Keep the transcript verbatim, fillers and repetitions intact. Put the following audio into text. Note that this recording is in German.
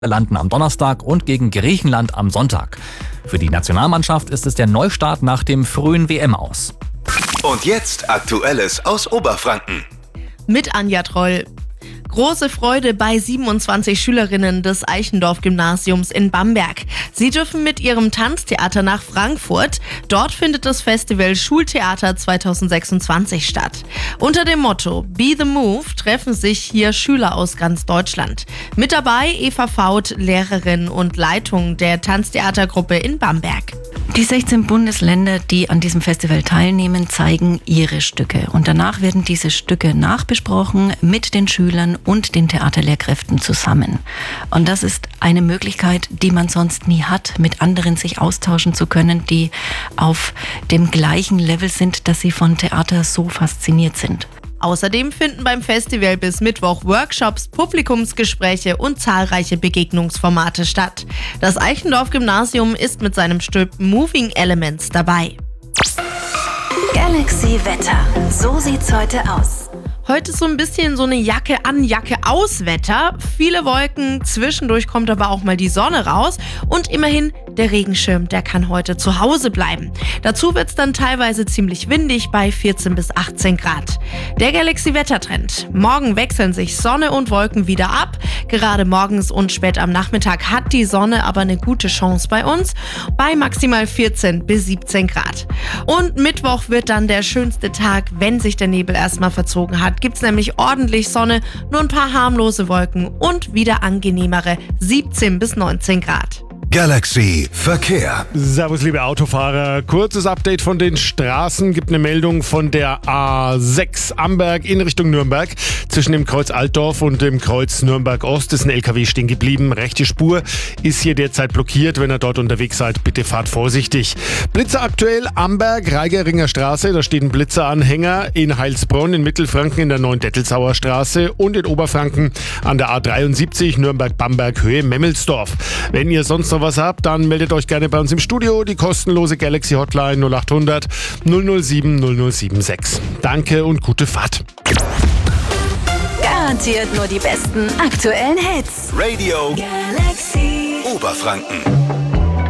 landen am Donnerstag und gegen Griechenland am Sonntag. Für die Nationalmannschaft ist es der Neustart nach dem frühen W M-Aus. Und jetzt Aktuelles aus Oberfranken. Mit Anja Troll. Große Freude bei siebenundzwanzig Schülerinnen des Eichendorff-Gymnasiums in Bamberg. Sie dürfen mit ihrem Tanztheater nach Frankfurt. Dort findet das Festival Schultheater zweitausendsechsundzwanzig statt. Unter dem Motto Be the Move treffen sich hier Schüler aus ganz Deutschland. Mit dabei Eva Faut, Lehrerin und Leitung der Tanztheatergruppe in Bamberg. Die sechzehn Bundesländer, die an diesem Festival teilnehmen, zeigen ihre Stücke. Und danach werden diese Stücke nachbesprochen mit den Schülern und den Theaterlehrkräften zusammen. Und das ist eine Möglichkeit, die man sonst nie hat, mit anderen sich austauschen zu können, die auf dem gleichen Level sind, dass sie von Theater so fasziniert sind. Außerdem finden beim Festival bis Mittwoch Workshops, Publikumsgespräche und zahlreiche Begegnungsformate statt. Das Eichendorff-Gymnasium ist mit seinem Stück Moving Elements dabei. Galaxy Wetter. So sieht's heute aus. Heute ist so ein bisschen so eine Jacke an, Jacke aus Wetter. Viele Wolken, zwischendurch kommt aber auch mal die Sonne raus. Und immerhin, der Regenschirm, der kann heute zu Hause bleiben. Dazu wird es dann teilweise ziemlich windig bei vierzehn bis achtzehn Grad. Der Galaxy-Wettertrend. Morgen wechseln sich Sonne und Wolken wieder ab. Gerade morgens und spät am Nachmittag hat die Sonne aber eine gute Chance bei uns. Bei maximal vierzehn bis siebzehn Grad. Und Mittwoch wird dann der schönste Tag, wenn sich der Nebel erstmal verzogen hat. Gibt es nämlich ordentlich Sonne, nur ein paar harmlose Wolken und wieder angenehmere siebzehn bis neunzehn Grad. Galaxy Verkehr. Servus liebe Autofahrer, kurzes Update von den Straßen. Gibt eine Meldung von der A sechs Amberg in Richtung Nürnberg. Zwischen dem Kreuz Altdorf und dem Kreuz Nürnberg Ost ist ein L K W stehen geblieben. Rechte Spur ist hier derzeit blockiert. Wenn ihr dort unterwegs seid, bitte fahrt vorsichtig. Blitzer aktuell Amberg, Reigeringer Straße. Da steht ein Blitzeranhänger in Heilsbronn, in Mittelfranken in der neuen Dettelsauer Straße und in Oberfranken an der A dreiundsiebzig Nürnberg-Bamberg Höhe Memmelsdorf. Wenn ihr sonst noch was habt, dann meldet euch gerne bei uns im Studio. Die kostenlose Galaxy Hotline null acht hundert null null sieben null null sieben sechs. Danke und gute Fahrt. Garantiert nur die besten aktuellen Hits. Radio Galaxy Oberfranken.